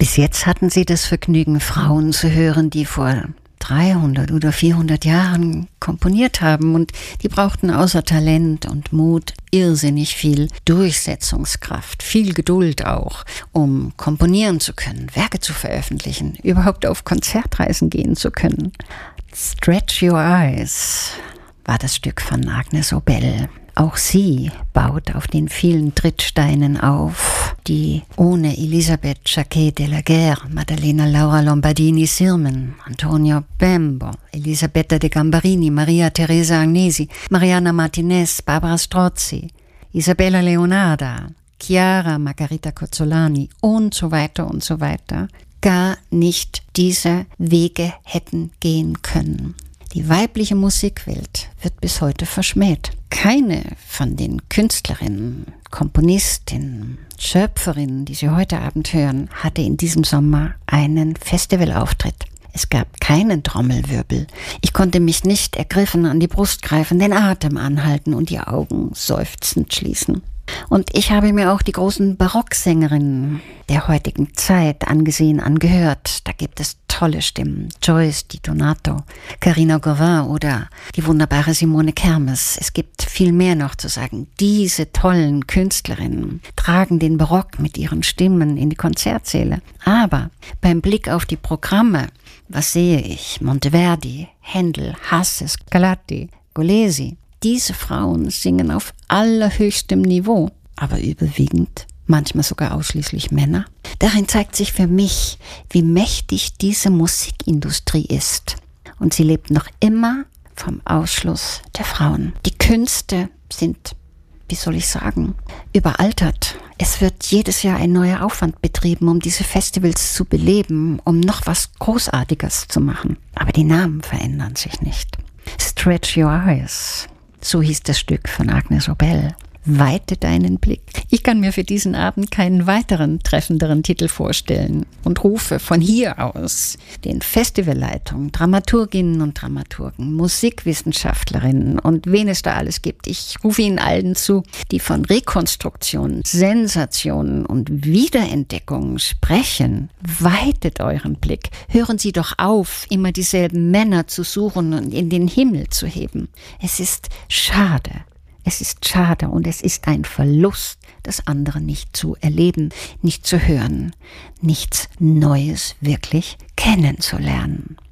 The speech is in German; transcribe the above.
Bis jetzt hatten Sie das Vergnügen, Frauen zu hören, die vor 300 oder 400 Jahren komponiert haben, und die brauchten außer Talent und Mut irrsinnig viel Durchsetzungskraft, viel Geduld auch, um komponieren zu können, Werke zu veröffentlichen, überhaupt auf Konzertreisen gehen zu können. Stretch Your Eyes war das Stück von Agnes Obel. Auch sie baut auf den vielen Trittsteinen auf, die ohne Elisabeth Jacquet de la Guerre, Maddalena Laura Lombardini-Sirmen, Antonio Bembo, Elisabetta de Gambarini, Maria Teresa Agnesi, Mariana Martinez, Barbara Strozzi, Isabella Leonarda, Chiara Margherita Cozzolani und so weiter, gar nicht diese Wege hätten gehen können. Die weibliche Musikwelt wird bis heute verschmäht. Keine von den Künstlerinnen, Komponistinnen, Schöpferinnen, die Sie heute Abend hören, hatte in diesem Sommer einen Festivalauftritt. Es gab keinen Trommelwirbel. Ich konnte mich nicht ergriffen an die Brust greifen, den Atem anhalten und die Augen seufzend schließen. Und ich habe mir auch die großen Barocksängerinnen der heutigen Zeit angesehen, angehört. Da gibt es tolle Stimmen. Joyce Di Donato, Carina Gauvin oder die wunderbare Simone Kermes. Es gibt viel mehr noch zu sagen. Diese tollen Künstlerinnen tragen den Barock mit ihren Stimmen in die Konzertsäle. Aber beim Blick auf die Programme, was sehe ich? Monteverdi, Händel, Hasse, Scarlatti, Golesi. Diese Frauen singen auf allerhöchstem Niveau, aber überwiegend, manchmal sogar ausschließlich Männer. Darin zeigt sich für mich, wie mächtig diese Musikindustrie ist. Und sie lebt noch immer vom Ausschluss der Frauen. Die Künste sind, wie soll ich sagen, überaltert. Es wird jedes Jahr ein neuer Aufwand betrieben, um diese Festivals zu beleben, um noch was Großartiges zu machen. Aber die Namen verändern sich nicht. Stretch Your Eyes. So hieß das Stück von Agnes Obel. Weite deinen Blick. Ich kann mir für diesen Abend keinen weiteren treffenderen Titel vorstellen und rufe von hier aus den Festivalleitungen, Dramaturginnen und Dramaturgen, Musikwissenschaftlerinnen und wen es da alles gibt. Ich rufe Ihnen allen zu, die von Rekonstruktionen, Sensationen und Wiederentdeckungen sprechen. Weitet euren Blick. Hören Sie doch auf, immer dieselben Männer zu suchen und in den Himmel zu heben. Es ist schade. Es ist schade und es ist ein Verlust, das andere nicht zu erleben, nicht zu hören, nichts Neues wirklich kennenzulernen.